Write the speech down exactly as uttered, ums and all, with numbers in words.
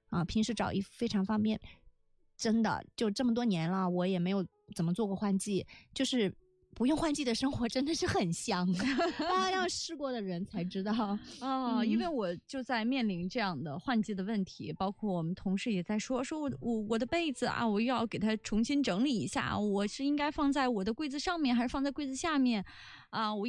啊，平时找衣服非常方便。真的，就这么多年了，我也没有怎么做过换季，就是不用换季的生活真的是很香，大家要试过的人才知道啊、嗯，因为我就在面临这样的换季的问题，包括我们同事也在说，说我我我的被子啊，我又要给它重新整理一下，我是应该放在我的柜子上面，还是放在柜子下面啊？我